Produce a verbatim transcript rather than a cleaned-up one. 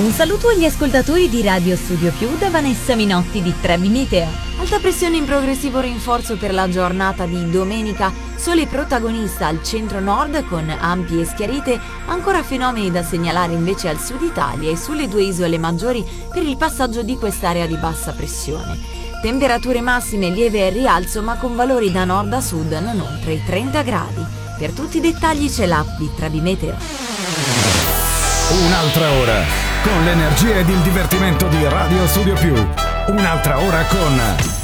Un saluto agli ascoltatori di Radio Studio Più da Vanessa Minotti di Trebi Meteo. Alta pressione in progressivo rinforzo per la giornata di domenica, sole protagonista al centro-nord con ampie schiarite, ancora fenomeni da segnalare invece al sud Italia e sulle due isole maggiori per il passaggio di quest'area di bassa pressione. Temperature massime lieve al rialzo ma con valori da nord a sud non oltre i trenta gradi. Per tutti i dettagli c'è l'app di Trebi Meteo. Un'altra ora con l'energia ed il divertimento di Radio Studio Più. Un'altra ora con